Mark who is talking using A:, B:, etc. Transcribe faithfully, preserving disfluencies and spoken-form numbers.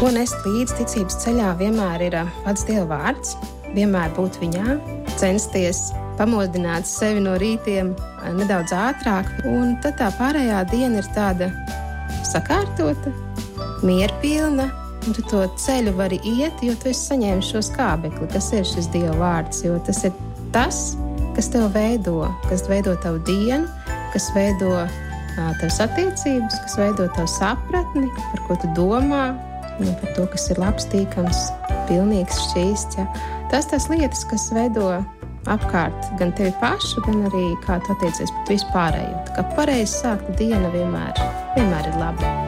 A: Ko nest līdz ticības ceļā vienmēr ir pats Dieva vārds, vienmēr būt viņā, censties pamodināt sevi no rītiem nedaudz ātrāk, un tad tā pārējā diena ir tāda sakārtota, mierpilna, un tu to ceļu vari iet, jo tu esi saņēmis šo skābekli, kas ir šis Dieva vārds, jo tas ir tas, kas tev veido, kas veido tavu dienu, kas veido tavas attiecības, kas veido tavu sapratni, par ko tu domā, un par to, kas ir labs, tīkams, pilnīgs, šķīsts. Ja. Tas tās lietas, kas veido apkārt gan tevi pašu, gan arī kā tu attiecies pret vispārējo. Tā kā pareizi sākta diena vienmēr, vienmēr ir laba.